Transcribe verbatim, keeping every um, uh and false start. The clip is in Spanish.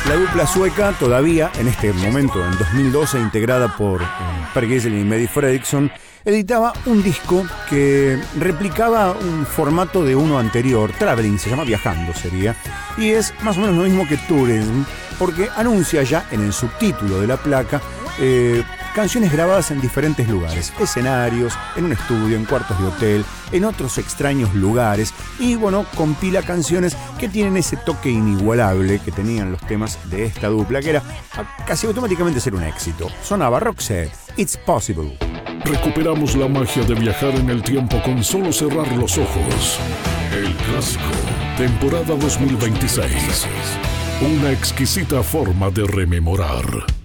La dupla sueca, todavía en este momento, en dos mil doce, integrada por eh, Per Gessle y Mehdi Fredriksson, editaba un disco que replicaba un formato de uno anterior, Traveling, se llama Viajando sería, y es más o menos lo mismo que Tourism, porque anuncia ya en el subtítulo de la placa eh, canciones grabadas en diferentes lugares, escenarios, en un estudio, en cuartos de hotel, en otros extraños lugares, y bueno, compila canciones que tienen ese toque inigualable que tenían los temas de esta dupla, que era casi automáticamente ser un éxito. Sonaba Roxette, It's Possible. Recuperamos la magia de viajar en el tiempo con solo cerrar los ojos. El Clásico, temporada dos mil veintiséis. Una exquisita forma de rememorar.